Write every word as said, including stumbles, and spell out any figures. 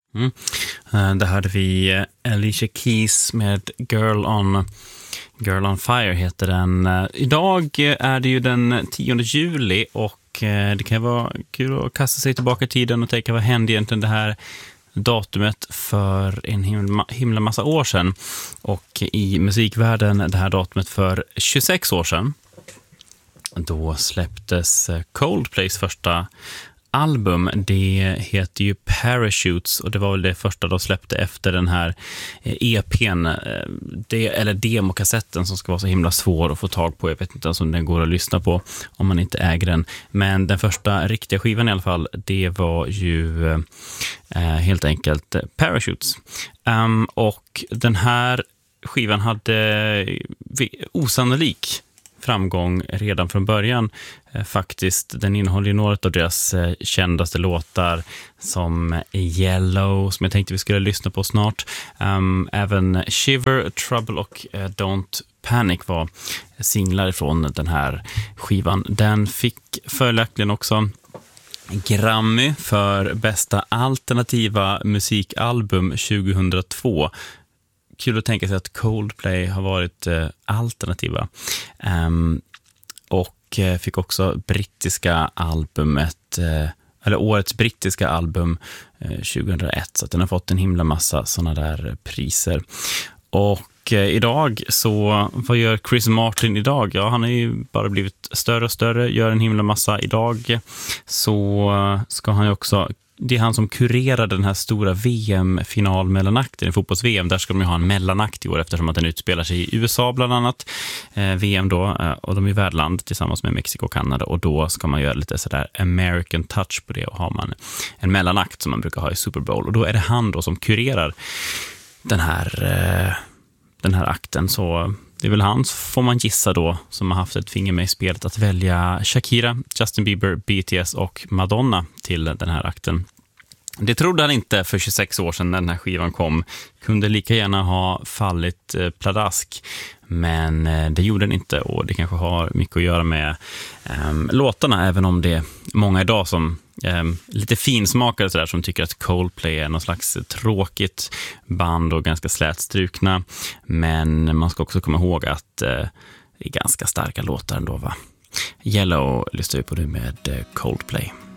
Mm. Uh, där hade vi uh, Alicia Keys med Girl on, Girl on Fire heter den. Uh, idag är det ju den tionde juli och uh, det kan vara kul att kasta sig tillbaka i tiden och tänka vad hände egentligen det här datumet för en himla, himla massa år sedan. Och i musikvärlden det här datumet för tjugosex år sedan. Då släpptes Coldplays första album. Det heter ju Parachutes och det var väl det första de släppte efter den här E P:n det, eller demokassetten som ska vara så himla svår att få tag på. Jag vet inte ens om den går att lyssna på om man inte äger den. Men den första riktiga skivan i alla fall, det var ju eh, helt enkelt Parachutes. Um, och den här skivan hade osannolik framgång redan från början. Eh, faktiskt, den innehåller ju några av deras eh, kändaste låtar som Yellow, som jag tänkte vi skulle lyssna på snart. Um, även Shiver, Trouble och eh, Don't Panic var singlar från den här skivan. Den fick följaktligen också Grammy för bästa alternativa musikalbum tjugohundratvå. Kul att tänka sig att Coldplay har varit eh, alternativa. Um, och eh, fick också brittiska albumet, eh, eller årets brittiska album eh, tjugohundraett. Så att den har fått en himla massa sådana där priser. Och eh, idag så, vad gör Chris Martin idag? Ja, han har ju bara blivit större och större, gör en himla massa. Idag så eh, ska han ju också... Det är han som kurerar den här stora V M-finalmellanakten i fotbolls-V M. Där ska de ju ha en mellanakt i år eftersom att den utspelar sig i U S A bland annat. Eh, V M då, eh, och de är värdland tillsammans med Mexiko och Kanada. Och då ska man göra lite sådär American touch på det och har man en mellanakt som man brukar ha i Super Bowl. Och då är det han då som kurerar den här, eh, den här akten. Så det är väl han, får man gissa då, som har haft ett finger med i spelet att välja Shakira, Justin Bieber, B T S och Madonna till den här akten. Det trodde han inte för tjugosex år sedan när den här skivan kom. Kunde lika gärna ha fallit eh, pladask. Men eh, det gjorde den inte och det kanske har mycket att göra med eh, låtarna. Även om det är många idag som eh, lite finsmakare så där, som tycker att Coldplay är någon slags tråkigt band och ganska slätstrukna. Men man ska också komma ihåg att eh, det är ganska starka låtar ändå, va? Yellow lyssnar vi på nu med eh, Coldplay.